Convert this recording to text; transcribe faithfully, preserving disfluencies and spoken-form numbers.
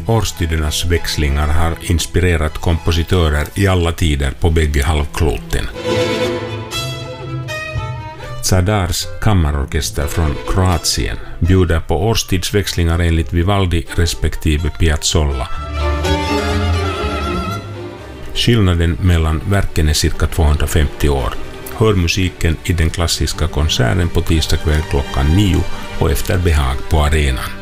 Årstidernas växlingar har inspirerat kompositörer i alla tider på bägge halvkloten. Zadars kammarorkester från Kroatien bjuder på årstidsväxlingar enligt Vivaldi respektive Piazzolla. Skillnaden mellan verken är cirka tvåhundrafemtio år. Hör musiken i den klassiska konserten på tisdag kväll klockan nio och efter behag på arenan.